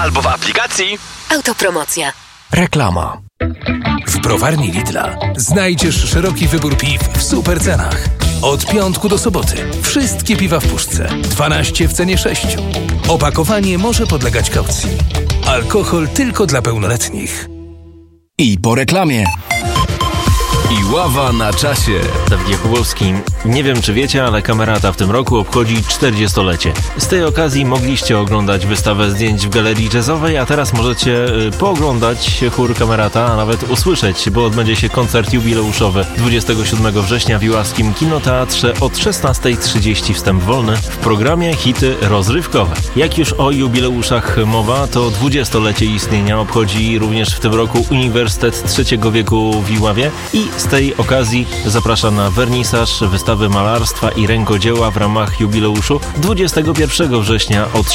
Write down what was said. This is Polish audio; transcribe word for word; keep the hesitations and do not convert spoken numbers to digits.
albo w aplikacji. Autopromocja. Reklama. W browarni Lidla znajdziesz szeroki wybór piw w super cenach. Od piątku do soboty wszystkie piwa w puszce, dwanaście w cenie sześciu. Opakowanie może podlegać kaucji. Alkohol tylko dla pełnoletnich. I po reklamie. Iława na czasie. Dawid Jakubowski. Nie wiem, czy wiecie, ale Kamerata w tym roku obchodzi czterdziestolecie. Z tej okazji mogliście oglądać wystawę zdjęć w Galerii Jazzowej, a teraz możecie y, pooglądać chór Kamerata, a nawet usłyszeć, bo odbędzie się koncert jubileuszowy dwudziestego siódmego września w Iławskim Kinoteatrze od szesnasta trzydzieści, wstęp wolny, w programie hity rozrywkowe. Jak już o jubileuszach mowa, to dwudziestolecie istnienia obchodzi również w tym roku Uniwersytet Trzeciego Wieku w Iławie i z tej okazji zaprasza na wernisaż wystawy malarstwa i rękodzieła w ramach jubileuszu dwudziestego pierwszego września od